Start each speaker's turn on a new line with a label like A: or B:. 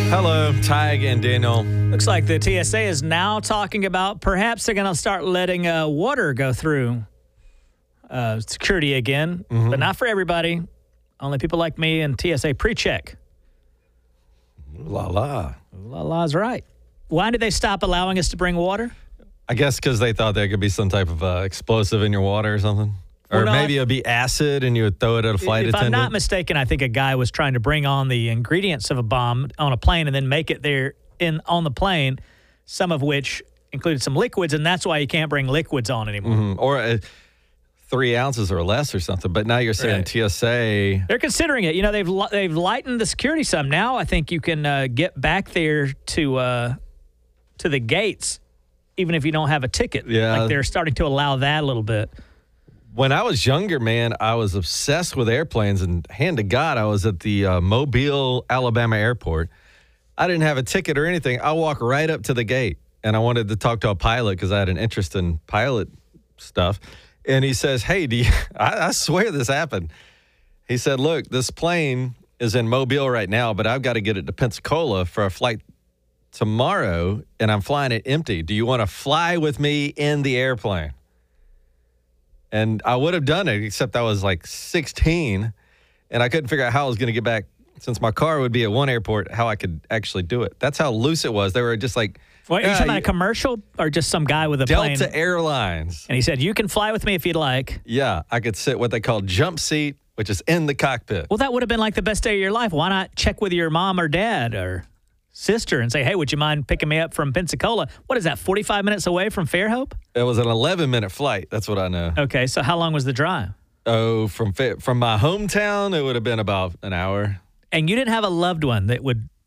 A: Hello, Tig and Daniel.
B: Looks like the TSA is now talking about perhaps they're going to start letting water go through security again, but not for everybody. Only people like me and TSA pre-check.
A: La la.
B: La la's right. Why did they stop allowing us to bring water?
A: I guess because they thought there could be some type of explosive in your water or something. Or maybe it'd be acid and you would throw it at a flight attendant.
B: If I'm not mistaken, I think a guy was trying to bring on the ingredients of a bomb on a plane and then make it there on the plane, some of which included some liquids, and that's why you can't bring liquids on anymore.
A: Or 3 ounces or less or something. But now you're saying TSA.
B: They're considering it. You know, they've lightened the security some. Now I think you can get back there to the gates even if you don't have a ticket.
A: Yeah.
B: Like they're starting to allow that a little bit.
A: When I was younger, man, I was obsessed with airplanes, and hand to God, I was at the Mobile, Alabama airport. I didn't have a ticket or anything. I walked right up to the gate, and I wanted to talk to a pilot because I had an interest in pilot stuff. And he says, hey, I swear this happened. He said, look, this plane is in Mobile right now, but I've got to get it to Pensacola for a flight tomorrow, and I'm flying it empty. Do you want to fly with me in the airplane? And I would have done it, except I was like 16, and I couldn't figure out how I was going to get back, since my car would be at one airport, how I could actually do it. That's how loose it was. They were just like...
B: What, are you talking about a commercial or just some guy with a plane?
A: Delta Airlines.
B: And he said, you can fly with me if you'd like.
A: Yeah, I could sit what they call jump seat, which is in the cockpit.
B: Well, that would have been like the best day of your life. Why not check with your mom or dad or sister and say, hey, would you mind picking me up from Pensacola? What is that, 45 minutes away from Fairhope?
A: It was an 11-minute flight. That's what I know.
B: Okay, so how long was the drive?
A: Oh, from my hometown, it would have been about an hour.
B: And you didn't have a loved one that would